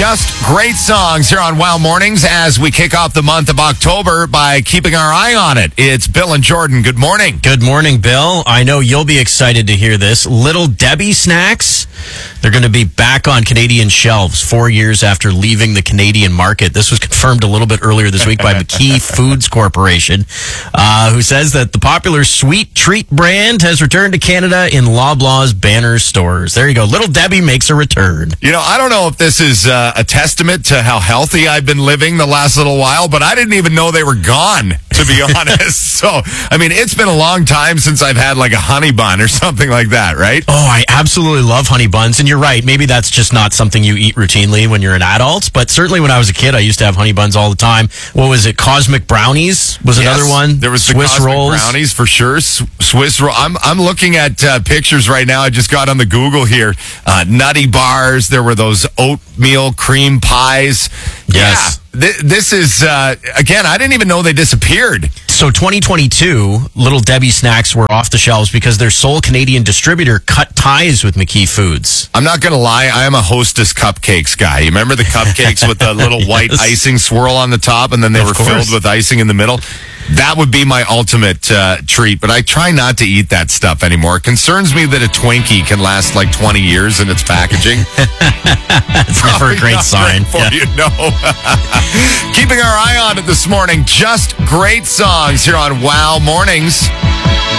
Just great songs here on Wow Mornings as we kick off the month of October by keeping our eye on it. It's Bill and Jordan. Good morning. Good morning, Bill. I know you'll be excited to hear this. Little Debbie snacks, they're going to be back on Canadian shelves 4 years after leaving the Canadian market. This was confirmed a little bit earlier this week by McKee Foods Corporation, who says that the popular sweet treat brand has returned to Canada in Loblaws banner stores. There you go. Little Debbie makes a return. You know, I don't know if this is a testament to how healthy I've been living the last little while, but I didn't even know they were gone, to be honest. So, I mean, it's been a long time since I've had like a honey bun or something like that, right? Oh, I absolutely love honey buns. And you're right. Maybe that's just not something you eat routinely when you're an adult. But certainly when I was a kid, I used to have honey buns all the time. What was it? Cosmic Brownies was another one. There was Swiss the rolls. Brownies for sure. Swiss roll. I'm looking at pictures right now. I just got on the Google here. Nutty bars. There were those oatmeal cream pies. Yes. Yeah. This is, again, I didn't even know they disappeared. So 2022, Little Debbie snacks were off the shelves because their sole Canadian distributor cut ties with McKee Foods. I'm not going to lie. I am a Hostess cupcakes guy. You remember the cupcakes with the little white icing swirl on the top and then they were filled with icing in the middle? That would be my ultimate treat, but I try not to eat that stuff anymore. It concerns me that a Twinkie can last like 20 years in its packaging. It's never a great sign. You know. Keeping our eye on it this morning. Just great songs here on Wow Mornings.